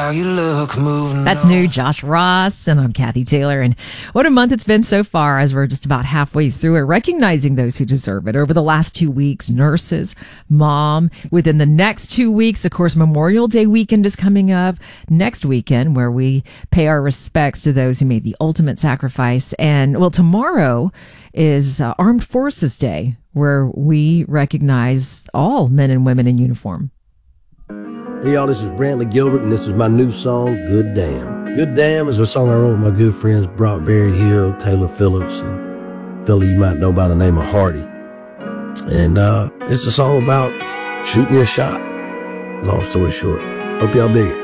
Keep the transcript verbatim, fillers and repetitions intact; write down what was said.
how you look moving. That's new, Josh Ross, and I'm Kathy Taylor. And what a month it's been so far, as we're just about halfway through it, recognizing those who deserve it. Over the last two weeks, nurses, mom. Within the next two weeks, of course, Memorial Day weekend is coming up next weekend, where we pay our respects to those who made the ultimate sacrifice. And, well, tomorrow is uh, Armed Forces Day, where we recognize all men and women in uniform. Hey y'all, this is Brantley Gilbert, and this is my new song, Good Damn. Good Damn is a song I wrote with my good friends Brock Berry Hill, Taylor Phillips, and a fella you might know by the name of Hardy. And uh, it's a song about shooting your shot, long story short. Hope y'all dig it.